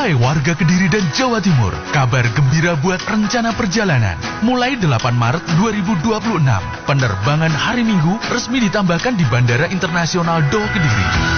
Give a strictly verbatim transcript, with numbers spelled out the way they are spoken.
Hai warga Kediri dan Jawa Timur, kabar gembira buat rencana perjalanan. Mulai delapan Maret dua ribu dua puluh enam, penerbangan hari Minggu resmi ditambahkan di Bandara Internasional Doha Kediri.